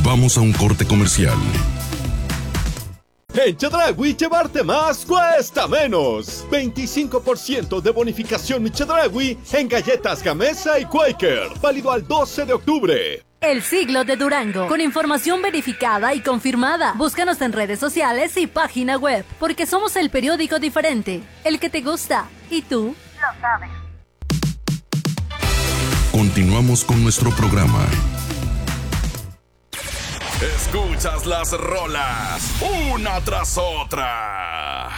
Vamos a un corte comercial. En Chedraui llevarte más cuesta menos. 25% de bonificación Mi Chedraui en galletas Gamesa y Quaker. Válido al 12 de octubre. El siglo de Durango, con información verificada y confirmada. Búscanos en redes sociales y página web, porque somos el periódico diferente, el que te gusta, y tú lo sabes. Continuamos con nuestro programa. Escuchas las rolas una tras otra